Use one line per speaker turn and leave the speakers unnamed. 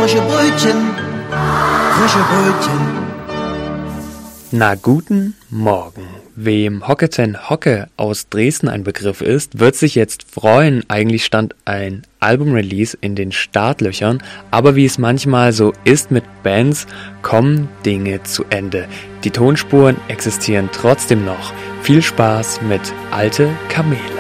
frische Brötchen, frische Brötchen.
Na, guten Morgen. Wem Hocke 10 Hocke aus Dresden ein Begriff ist, wird sich jetzt freuen. Eigentlich stand ein Album-Release in den Startlöchern, aber wie es manchmal so ist mit Bands, kommen Dinge zu Ende. Die Tonspuren existieren trotzdem noch. Viel Spaß mit Alte Kamele.